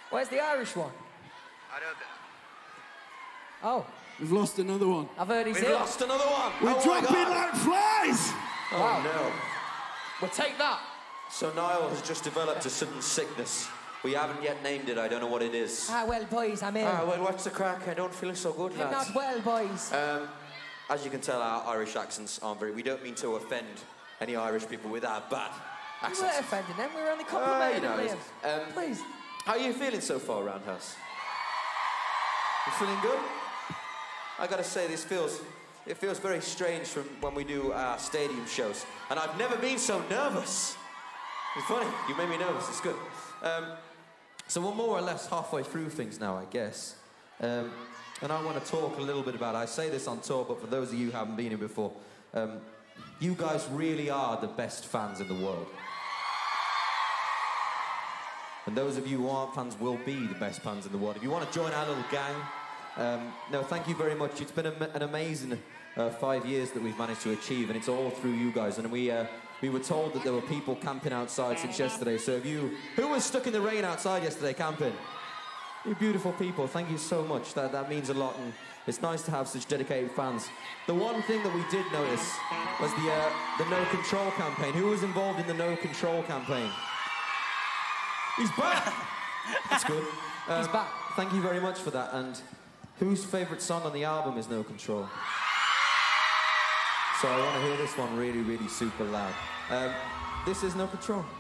Where's the Irish one? I don't... Oh. We've lost another one. I've heard he's We've ill. lost another one. We're dropping like flies. Oh, Wow. no. We'll take that. So Niall has just developed a sudden sickness. We haven't yet named it. I don't know what it is. Ah, well, boys, I'm ill. Well, what's the crack? I don't feel so good, I'm lads. not well, boys. As you can tell, our Irish accents aren't very... We don't mean to offend any Irish people with our bad We accents. weren't offending them. We were only complimenting you know, them, Liam. Please. How are you feeling so far, Roundhouse? You feeling good? I gotta say, it feels very strange from when we do our stadium shows. And I've never been so nervous. It's funny, you made me nervous, it's good. So we're more or less halfway through things now, I guess. And I want to talk a little bit about it. I say this on tour, but for those of you who haven't been here before, you guys really are the best fans in the world. And those of you who aren't fans will be the best fans in the world. If you want to join our little gang, no, thank you very much. It's been an amazing 5 years that we've managed to achieve, and it's all through you guys. And we were told that there were people camping outside since yesterday. So who was stuck in the rain outside yesterday camping? You beautiful people, thank you so much. That means a lot, and it's nice to have such dedicated fans. The one thing that we did notice was the No Control campaign. Who was involved in the No Control campaign? He's back! That's good. He's back. Thank you very much for that. And whose favourite song on the album is No Control? So I want to hear this one really, really super loud. This is No Control.